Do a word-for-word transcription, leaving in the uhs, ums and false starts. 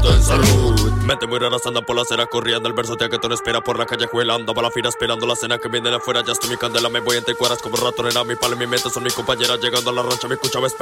experto en salud. Mente muy raras andan por la acera corriendo. El verso que tú no espera por la callejuela. Ando para la fila esperando la cena que viene de afuera. Ya estoy mi candela, me voy entre cuadras como ratonera. Mi palo y mi mente son mis compañeras. Llegando a la rancha, me escuchaba esperar.